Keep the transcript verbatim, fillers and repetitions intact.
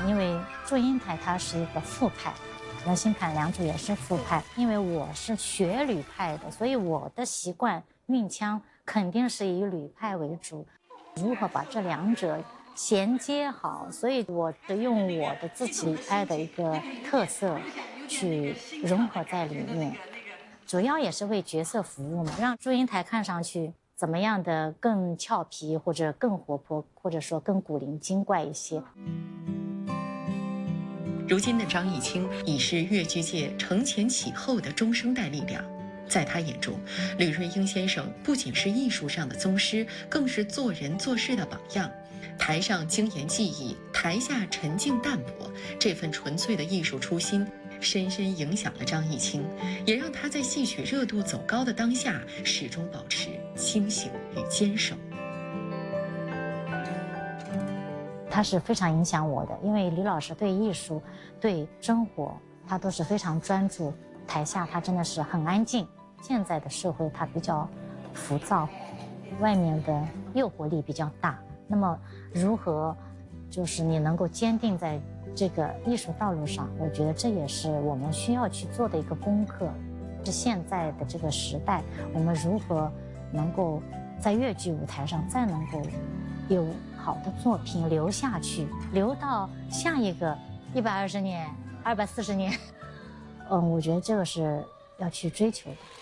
因为祝英台她是一个副派，任心侃两主也是副派，因为我是学吕派的，所以我的习惯韵腔肯定是以吕派为主。如何把这两者衔接好，所以我是用我的自己派的一个特色去融合在里面，主要也是为角色服务嘛，让祝英台看上去怎么样的更俏皮，或者更活泼，或者说更古灵精怪一些。 如今的张艺兴已是粤剧界承前启后的中生代力量。在他眼中，吕瑞英先生不仅是艺术上的宗师，更是做人做事的榜样。台上精研技艺，台下沉静淡泊，这份纯粹的艺术初心深深影响了张艺兴，也让他在戏曲热度走高的当下，始终保持清醒与坚守。 他是非常影响我的，因为李老师对艺术、对生活，他都是非常专注。台下他真的是很安静。现在的社会它比较浮躁，外面的诱惑力比较大。那么如何就是你能够坚定在这个艺术道路上，我觉得这也是我们需要去做的一个功课。是现在的这个时代，我们如何能够在粤剧舞台上再能够有好的作品留下去，留到下一个一百二十年、二百四十年。嗯，我觉得这个是要去追求的。